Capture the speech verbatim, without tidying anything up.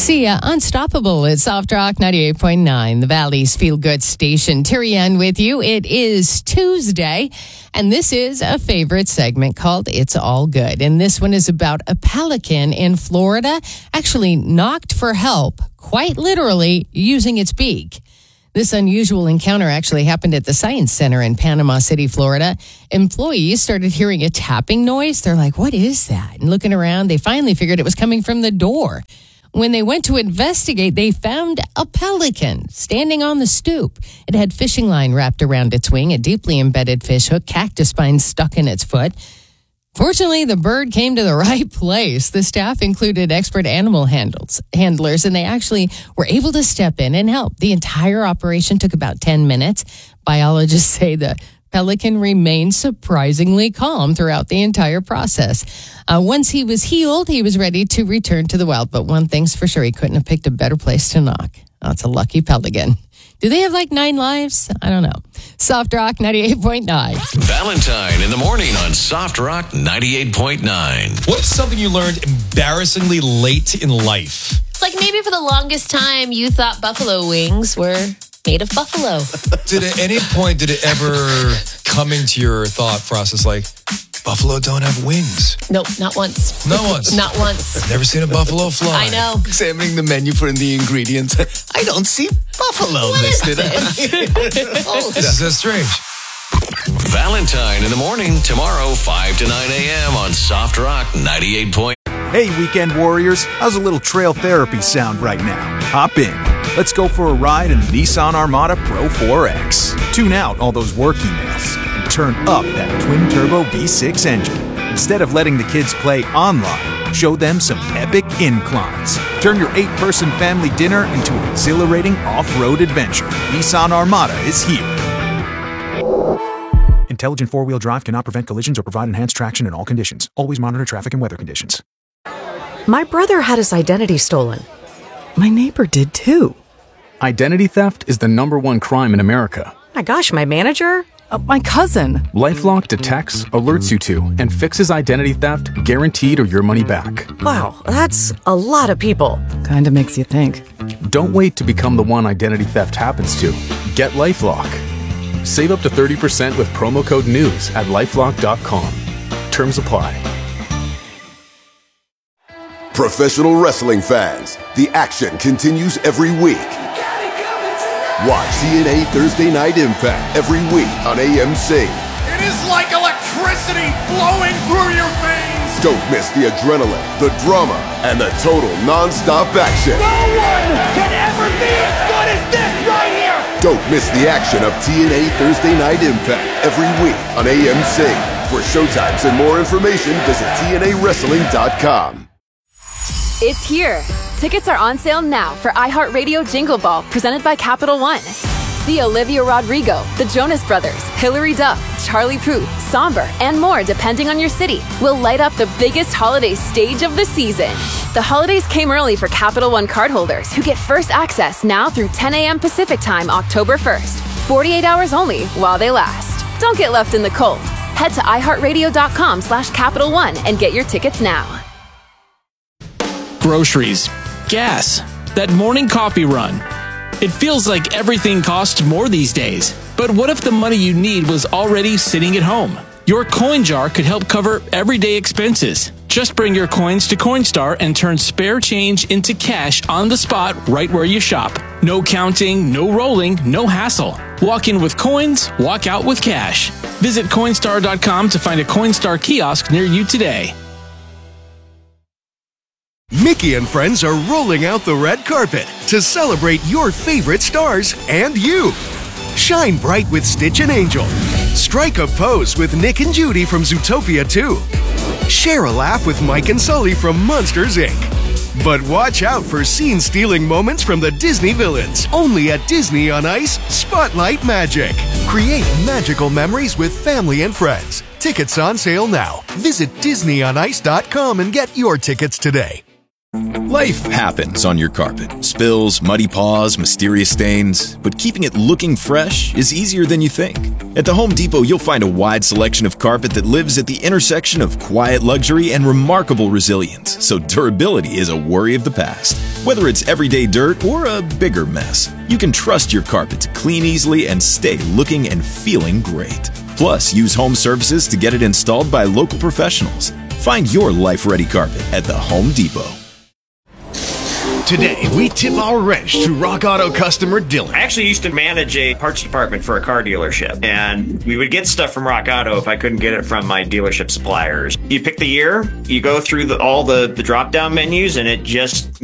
Sia, Unstoppable at Soft Rock ninety-eight point nine, the Valley's feel-good station. Terry Ann with you. It is Tuesday, and this is a favorite segment called It's All Good. And this one is about a pelican in Florida actually knocked for help, quite literally, using its beak. This unusual encounter actually happened at the Science Center in Panama City, Florida. Employees started hearing a tapping noise. They're like, what is that? And looking around, they finally figured it was coming from the door. When they went to investigate, they found a pelican standing on the stoop. It had fishing line wrapped around its wing, a deeply embedded fish hook, cactus spines stuck in its foot. Fortunately, the bird came to the right place. The staff included expert animal handles, handlers, and they actually were able to step in and help. The entire operation took about ten minutes. Biologists say the pelican remained surprisingly calm throughout the entire process. Uh, once he was healed, he was ready to return to the wild. But one thing's for sure, he couldn't have picked a better place to knock. Oh, it's a lucky pelican. Do they have like nine lives? I don't know. Soft Rock ninety-eight point nine. Valentine in the morning on Soft Rock ninety-eight point nine. What's something you learned embarrassingly late in life? Like maybe for the longest time you thought buffalo wings were made of buffalo. Did at any point, did it ever come into your thought process like, buffalo don't have wings? Nope, not once. Not once? Not once. Never seen a buffalo fly. I know. Examining the menu for the ingredients. I don't see buffalo What is listed. this? Oh, This is so strange. Valentine in the morning tomorrow, five to nine a.m. on Soft Rock ninety-eight point nine. Hey, weekend warriors, how's a little trail therapy sound right now? Hop in. Let's go for a ride in the Nissan Armada Pro four X. Tune out all those work emails and turn up that twin-turbo V six engine. Instead of letting the kids play online, show them some epic inclines. Turn your eight-person family dinner into an exhilarating off-road adventure. Nissan Armada is here. Intelligent four-wheel drive cannot prevent collisions or provide enhanced traction in all conditions. Always monitor traffic and weather conditions. My brother had his identity stolen. My neighbor did too. Identity theft is the number one crime in America. My gosh, my manager? Uh, my cousin. LifeLock detects, alerts you to, and fixes identity theft guaranteed or your money back. Wow, that's a lot of people. Kinda makes you think. Don't wait to become the one identity theft happens to. Get LifeLock. Save up to thirty percent with promo code NEWS at lifelock dot com. Terms apply. Professional wrestling fans, the action continues every week. Watch T N A Thursday Night Impact every week on A M C. It is like electricity flowing through your veins. Don't miss the adrenaline, the drama, and the total non-stop action. No one can ever be as good as this right here. Don't miss the action of T N A Thursday Night Impact every week on A M C. For showtimes and more information, visit T N A wrestling dot com. It's here. Tickets are on sale now for iHeartRadio Jingle Ball, presented by Capital One. See Olivia Rodrigo, the Jonas Brothers, Hilary Duff, Charlie Puth, Somber, and more depending on your city. Will light up the biggest holiday stage of the season. The holidays came early for Capital One cardholders who get first access now through ten a.m. Pacific Time, October first. forty-eight hours only while they last. Don't get left in the cold. Head to iHeartRadio.com slash Capital One and get your tickets now. Groceries, gas, that morning coffee run. It feels like everything costs more these days. But what if the money you need was already sitting at home? Your coin jar could help cover everyday expenses. Just bring your coins to Coinstar and turn spare change into cash on the spot right where you shop. No counting, no rolling, no hassle. Walk in with coins, walk out with cash. Visit Coinstar dot com to find a Coinstar kiosk near you today. Mickey and friends are rolling out the red carpet to celebrate your favorite stars and you. Shine bright with Stitch and Angel. Strike a pose with Nick and Judy from Zootopia two. Share a laugh with Mike and Sully from Monsters, Incorporated. But watch out for scene-stealing moments from the Disney villains. Only at Disney on Ice, Spotlight Magic. Create magical memories with family and friends. Tickets on sale now. Visit Disney on Ice dot com and get your tickets today. Life happens on your carpet. Spills, muddy paws, mysterious stains. But keeping it looking fresh is easier than you think. At the Home Depot, you'll find a wide selection of carpet that lives at the intersection of quiet luxury and remarkable resilience. So durability is a worry of the past. Whether it's everyday dirt or a bigger mess, you can trust your carpet to clean easily and stay looking and feeling great. Plus, use home services to get it installed by local professionals. Find your life-ready carpet at the Home Depot. Today, we tip our wrench to Rock Auto customer Dylan. I actually used to manage a parts department for a car dealership, and we would get stuff from Rock Auto if I couldn't get it from my dealership suppliers. You pick the year, you go through the, all the, the drop-down menus, and it just